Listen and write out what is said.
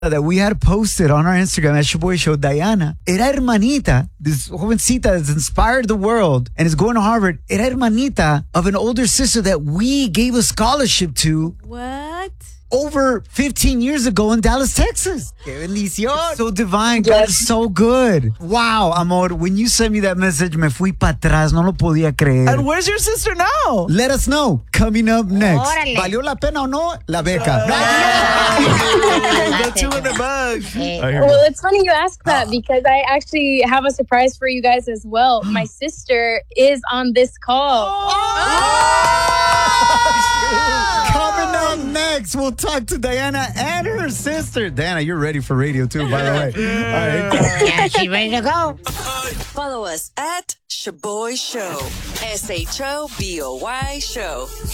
that we had posted on our Instagram at Shaboy Show, Diana, era hermanita, this jovencita that's inspired the world and is going to Harvard, era hermanita of an older sister that we gave a scholarship to. What? Over 15 years ago in Dallas, Texas. ¡Qué bendición! So divine. God is so good. Wow, amor. When you sent me that message, me fui para atrás. No lo podía creer. And where's your sister now? Let us know. Coming up next. Órale. ¿Valió la pena o no? La beca. The $200. Well, it's funny you ask that because I actually have a surprise for you guys as well. My sister is on this call. Coming up next, we'll talk to Diana and her sister. Diana, you're ready for radio too, by the way. All right. Yeah, she's ready to go. Follow us at Shaboy Show. SHOBOY Show.